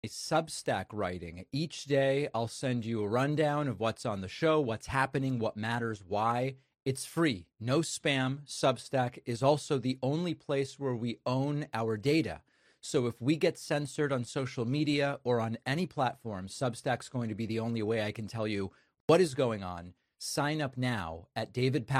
Substack writing. Each day, I'll send you a rundown of what's on the show, what's happening, what matters, why. It's free, no spam. Substack is also the only place where we own our data. So if we get censored on social media or on any platform, Substack's going to be the only way I can tell you what is going on. Sign up now at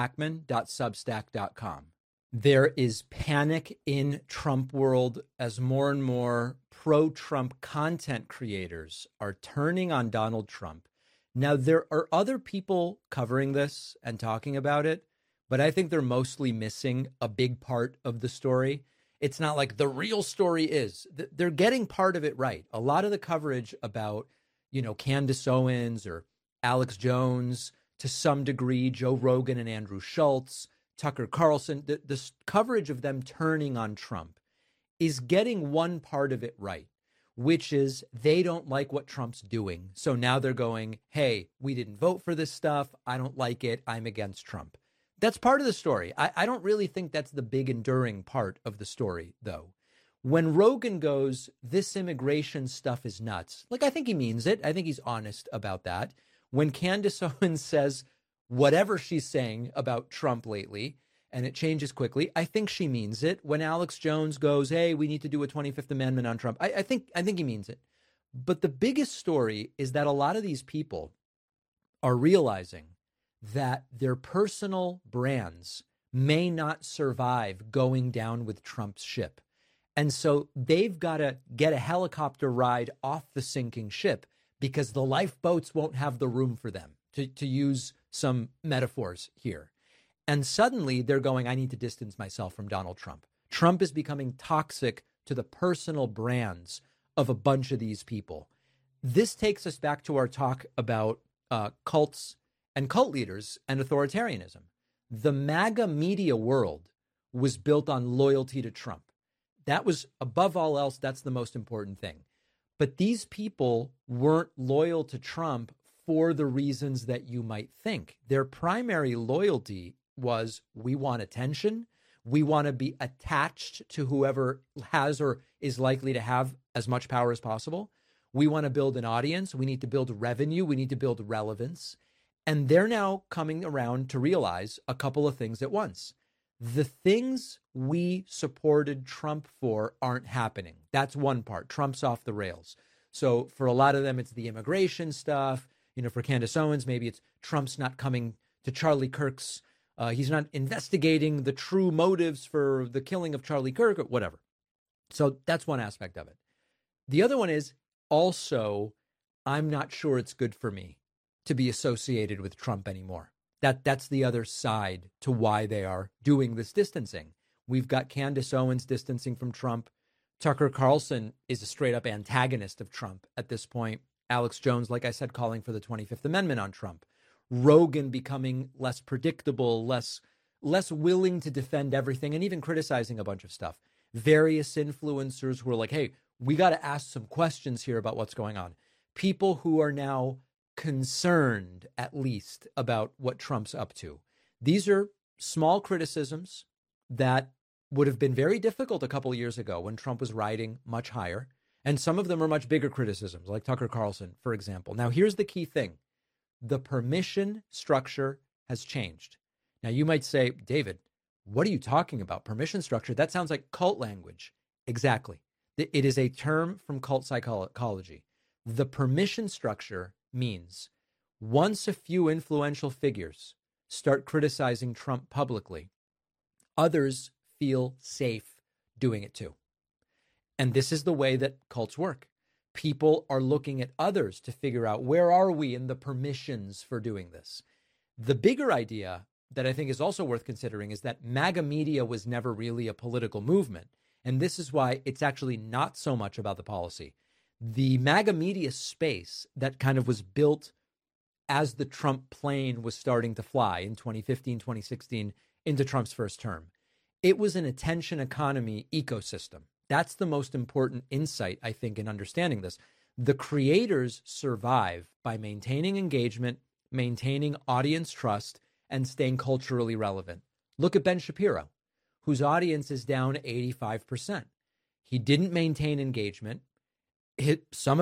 davidpakman.substack.com. There is panic in Trump world as more and more pro-Trump content creators are turning on Donald Trump. Now, there are other people covering this and talking about it, but I think they're mostly missing a big part of the story. It's not like the real story is. They're getting part of it right. A lot of the coverage about, Candace Owens or Alex Jones, to some degree, Joe Rogan and Andrew Schultz, Tucker Carlson, the coverage of them turning on Trump is getting one part of it right, which is they don't like what Trump's doing. So now they're going, hey, we didn't vote for this stuff. I don't like it. I'm against Trump. That's part of the story. I don't really think that's the big enduring part of the story, though. When Rogan goes, this immigration stuff is nuts, I think he means it. I think he's honest about that. When Candace Owens says whatever she's saying about Trump lately, and it changes quickly, I think she means it. When Alex Jones goes, hey, we need to do a 25th Amendment on Trump, I think he means it. But the biggest story is that a lot of these people are realizing that their personal brands may not survive going down with Trump's ship. And so they've got to get a helicopter ride off the sinking ship because the lifeboats won't have the room for them, to use some metaphors here. And suddenly they're going, I need to distance myself from Donald Trump. Trump is becoming toxic to the personal brands of a bunch of these people. This takes us back to our talk about cults and cult leaders and authoritarianism. The MAGA media world was built on loyalty to Trump. That was, above all else, that's the most important thing. But these people weren't loyal to Trump for the reasons that you might think. Their primary loyalty was, we want attention. We want to be attached to whoever has or is likely to have as much power as possible. We want to build an audience. We need to build revenue. We need to build relevance. And they're now coming around to realize a couple of things at once. The things we supported Trump for aren't happening. That's one part. Trump's off the rails. So for a lot of them, it's the immigration stuff. For Candace Owens, maybe it's Trump's not coming to Charlie Kirk's. He's not investigating the true motives for the killing of Charlie Kirk or whatever. So that's one aspect of it. The other one is also, I'm not sure it's good for me to be associated with Trump anymore. That's the other side to why they are doing this distancing. We've got Candace Owens distancing from Trump. Tucker Carlson is a straight up antagonist of Trump at this point. Alex Jones, like I said, calling for the 25th Amendment on Trump. Rogan becoming less predictable, less willing to defend everything, and even criticizing a bunch of stuff. Various influencers who are like, hey, we got to ask some questions here about what's going on. People who are now concerned, at least, about what Trump's up to. These are small criticisms that would have been very difficult a couple of years ago when Trump was riding much higher. And some of them are much bigger criticisms, like Tucker Carlson, for example. Now, here's the key thing. The permission structure has changed. Now, you might say, David, what are you talking about? Permission structure? That sounds like cult language. Exactly. It is a term from cult psychology. The permission structure means once a few influential figures start criticizing Trump publicly, others feel safe doing it too. And this is the way that cults work. People are looking at others to figure out, where are we in the permissions for doing this? The bigger idea that I think is also worth considering is that MAGA media was never really a political movement. And this is why it's actually not so much about the policy. The MAGA media space that kind of was built as the Trump plane was starting to fly in 2015, 2016, into Trump's first term. It was an attention economy ecosystem. That's the most important insight, I think, in understanding this. The creators survive by maintaining engagement, maintaining audience trust, and staying culturally relevant. Look at Ben Shapiro, whose audience is down 85%. He didn't maintain engagement. some